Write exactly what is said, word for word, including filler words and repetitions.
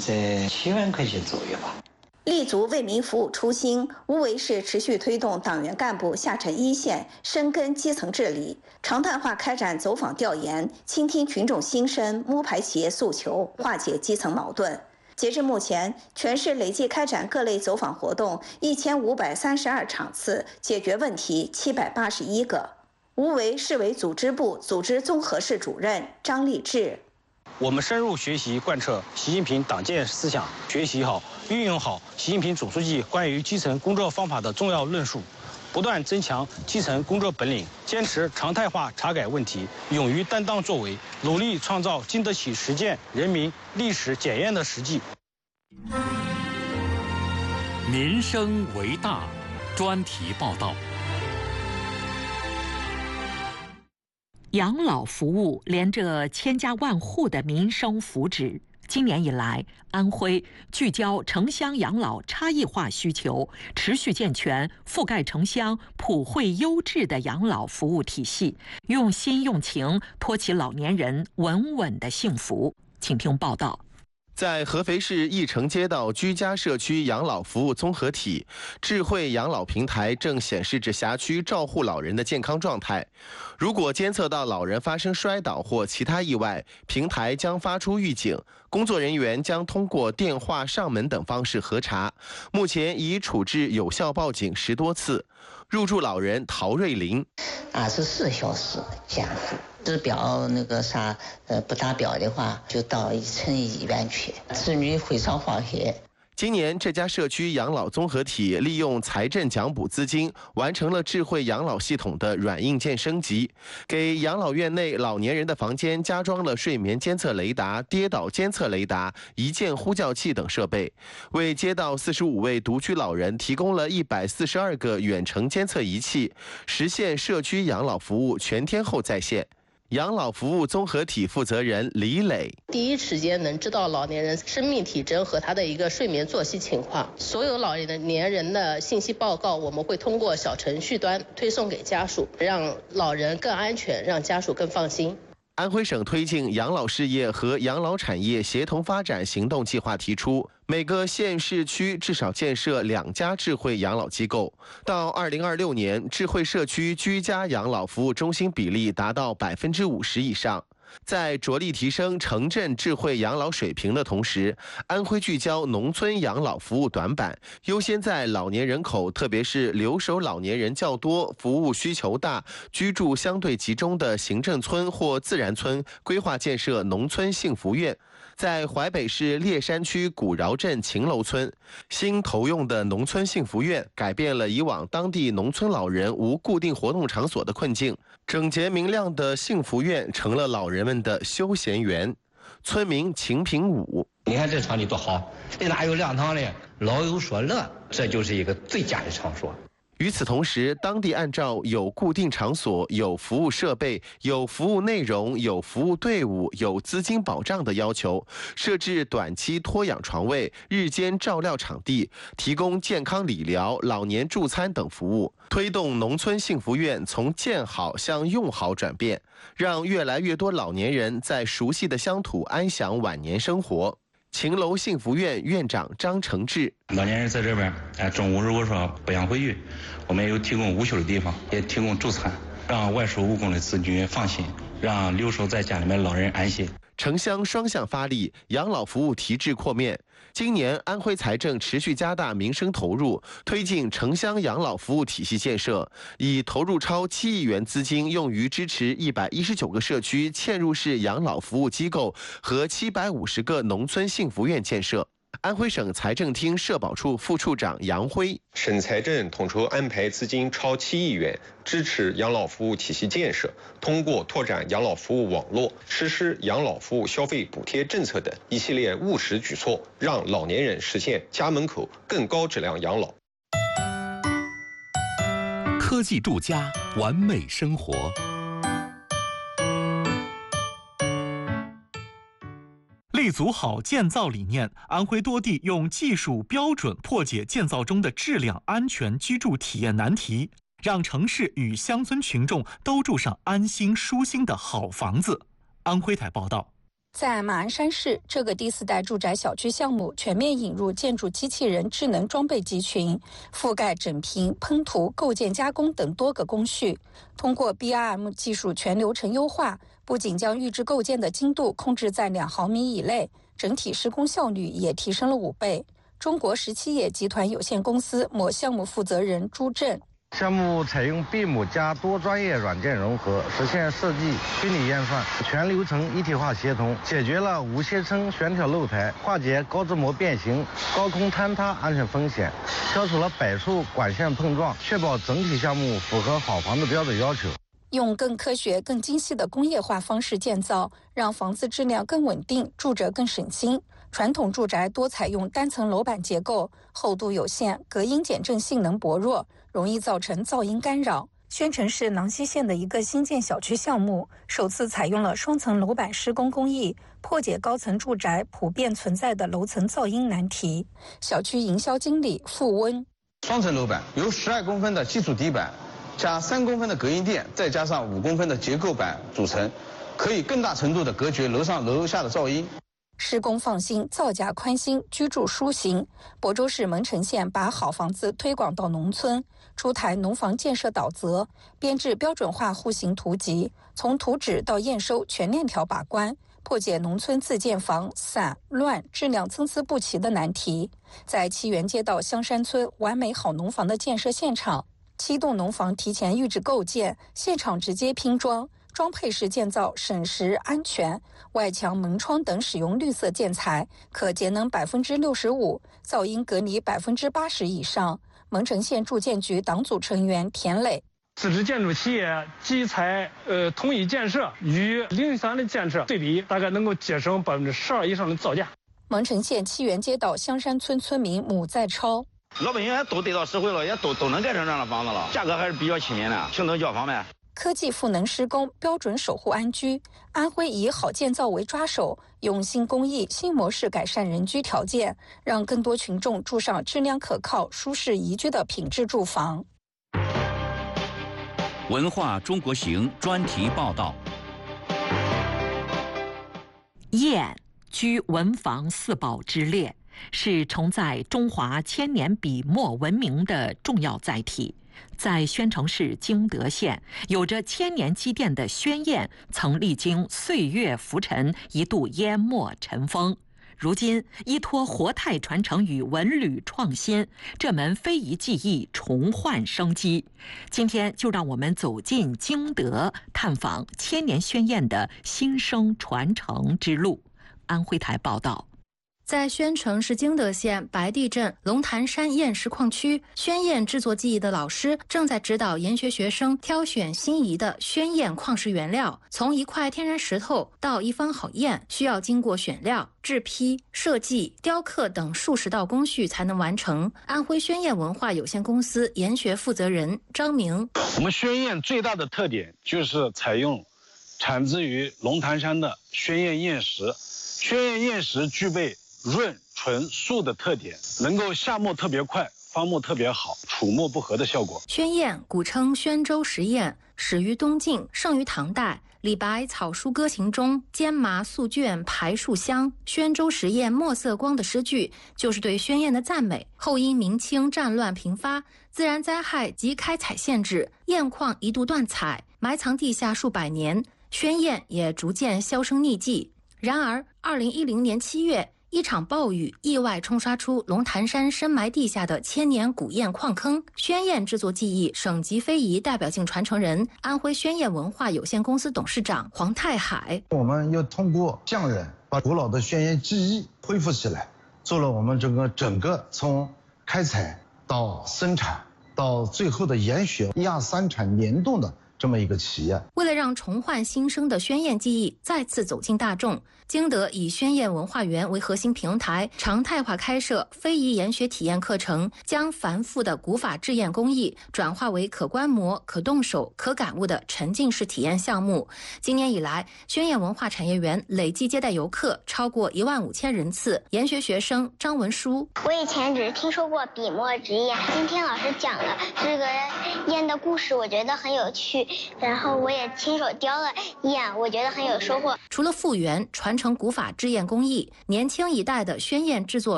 在七万块钱左右吧。 立足为民服务初心，无为是持续推动党员干部下沉一线，深耕基层治理，常态化开展走访调研，倾听群众心声，摸排企业诉求，化解基层矛盾。截至目前，全市累计开展各类走访活动一千五百三十二场次，解决问题七百八十一个。无为市委组织部组织综合室主任张立志： 我们深入学习贯彻习近平党建思想，学习好、运用好习近平总书记关于基层工作方法的重要论述，不断增强基层工作本领，坚持常态化查改问题，勇于担当作为，努力创造经得起实践、人民、历史检验的实际。 民生为大，专题报道。养老服务连着千家万户的民生福祉。今年以来，安徽聚焦城乡养老差异化需求，持续健全覆盖城乡普惠优质的养老服务体系，用心用情托起老年人稳稳的幸福。请听报道。 在合肥市义城街道居家社区养老服务综合体，智慧养老平台正显示着辖区照护老人的健康状态。如果监测到老人发生摔倒或其他意外，平台将发出预警，工作人员将通过电话、上门等方式核查。目前已处置有效报警十多次。入住老人陶瑞林： 二十四小时监护。指标那个啥，呃，不达标的话，就到城医院去。子女会上放学。 今年这家社区养老综合体利用财政奖补资金，完成了智慧养老系统的软硬件升级，给养老院内老年人的房间加装了睡眠监测雷达、跌倒监测雷达、一键呼叫器等设备，为街道四十五位独居老人提供了一百四十二个远程监测仪器，实现社区养老服务全天候在线。养老服务综合体负责人李磊： 第一时间能知道老年人生命体征和他的一个睡眠作息情况，所有老年人的信息报告我们会通过小程序端推送给家属，让老人更安全，让家属更放心。 安徽省推进养老事业和养老产业协同发展行动计划提出，每个县市区至少建设两家智慧养老机构。到二零二六年，智慧社区居家养老服务中心比例达到百分之五十以上。在着力提升城镇智慧养老水平的同时，安徽聚焦农村养老服务短板，优先在老年人口，特别是留守老年人较多、服务需求大、居住相对集中的行政村或自然村规划建设农村幸福院。在淮北市烈山区古饶镇秦楼村，新投用的农村幸福院改变了以往当地农村老人无固定活动场所的困境，整洁明亮的幸福院成了老人们的休闲园。村民秦平武： 你看这场地多好，这哪有凉堂的？老有所乐，这就是一个最佳的场所。 与此同时，当地按照有固定场所、有服务设备、有服务内容、有服务队伍、有资金保障的要求，设置短期托养床位、日间照料场地，提供健康理疗、老年助餐等服务，推动农村幸福院从建好向用好转变，让越来越多老年人在熟悉的乡土安享晚年生活。秦楼幸福院院长张承志： 老年人在这边，哎，中午如果说不想回去，我们有提供午休的地方，也提供助餐，让外出务工的子女放心，让留守在家里面老人安心。 城乡双向发力，养老服务提质扩面。今年安徽财政持续加大民生投入，推进城乡养老服务体系建设，已投入超七亿元资金，用于支持一百一十九个社区嵌入式养老服务机构和七百五十个农村幸福院建设。安徽省财政厅社保处副处长杨辉： 省财政统筹安排资金超七亿元，支持养老服务体系建设，通过拓展养老服务网络、实施养老服务消费补贴政策等一系列务实举措，让老年人实现家门口更高质量养老。 科技住家，完美生活。 立足好建造理念，安徽多地用技术标准破解建造中的质量、安全、居住体验难题，让城市与乡村群众都住上安心舒心的好房子。安徽台报道。 在马鞍山市，这个第四代住宅小区项目全面引入建筑机器人智能装备集群，覆盖整平、喷涂、构件加工等多个工序。通过 B R M 技术全流程优化，不仅将预制构件的精度控制在两毫米以内，整体施工效率也提升了五倍。中国十七野集团有限公司某项目负责人朱振。 项目采用 B I M 加多专业软件融合，实现设计、虚拟验算、全流程一体化协同，解决了无歇撑悬挑露台、化解高支模变形、高空坍塌安全风险，消除了百处管线碰撞，确保整体项目符合好房子标准要求。 用更科学、更精细的工业化方式建造，让房子质量更稳定，住着更省心。传统住宅多采用单层楼板结构，厚度有限，隔音减震性能薄弱，容易造成噪音干扰。宣城市囊溪县的一个新建小区项目，首次采用了双层楼板施工工艺，破解高层住宅普遍存在的楼层噪音难题。小区营销经理付温： 双层楼板由十二公分的基础底板加三公分的隔音垫，再加上五公分的结构板组成，可以更大程度的隔绝楼上楼下的噪音。 施工放心，造价宽心，居住舒心。亳州市蒙城县把好房子推广到农村，出台农房建设导则，编制标准化户型图集，从图纸到验收全链条把关，破解农村自建房散乱、质量参差不齐的难题。在七园街道香山村完美好农房的建设现场，七栋农房提前预制构件，现场直接拼装。装配式建造省时安全，外墙、门窗等使用绿色建材，可节能百分之六十五，噪音隔离百分之八十以上。蒙城县住建局党组成员田磊： 自治建筑企业集采呃统一建设与零散的建设对比，大概能够节省百分之十二以上的造价。 蒙城县七园街道香山村村民母在超： 老百姓也都得到实惠了，也都都能盖成这样的房子了，价格还是比较亲民的，平等交房呗。 科技赋能施工，标准守护安居。安徽以好建造为抓手，用新工艺、新模式改善人居条件，让更多群众住上质量可靠、舒适宜居的品质住房。 文化中国行专题报道。 砚居文房四宝之列，是承载中华千年笔墨文明的重要载体。在宣城市经德县，有着千年积淀的宣砚，曾历经岁月浮沉，一度淹没尘封。如今，依托活态传承与文旅创新，这门非遗技艺重焕生机。今天就让我们走进经德，探访千年宣砚的新生传承之路。安徽台报道。 在宣城市经德县白地镇龙潭山砚石矿区，宣砚制作技艺的老师正在指导研学学生挑选心仪的宣砚矿石原料。从一块天然石头到一方好砚，需要经过选料、制坯、设计、雕刻等数十道工序才能完成。安徽宣砚文化有限公司研学负责人张明： 我们宣砚最大的特点就是采用产自于龙潭山的宣砚砚石，宣砚砚石具备润、纯、素的特点，能够下墨特别快，方墨特别好，杵墨不合的效果。 宣砚古称宣州石砚，始于东晋，盛于唐代。李白草书歌行中“兼麻素卷排树香，宣州石砚墨色光”的诗句，就是对宣砚的赞美。后因明清战乱频发，自然灾害及开采限制，砚矿一度断采，埋藏地下数百年，宣砚也逐渐销声匿迹。然而，二零一零年七月。一场暴雨意外冲刷出龙潭山深埋地下的千年古砚矿坑，宣砚制作技艺省级非遗代表性传承人、安徽宣砚文化有限公司董事长黄太海。 我们要通过匠人把古老的宣砚技艺恢复起来，做了我们这个整个从开采到生产到最后的研学一二三产联动的这么一个企业。 为了让重焕新生的宣砚技艺再次走进大众，经德以宣砚文化园为核心平台，常态化开设非遗研学体验课程，将繁复的古法制砚工艺转化为可观摩、可动手、可感悟的沉浸式体验项目。今年以来，宣砚文化产业园累计接待游客超过一万五千人次。研学学生张文书： 我以前只是听说过笔墨纸砚，今天老师讲了这个砚的故事，我觉得很有趣。 然后我也亲手雕了一眼，我觉得很有收获。 除了复原、传承古法制砚工艺，年轻一代的宣砚制作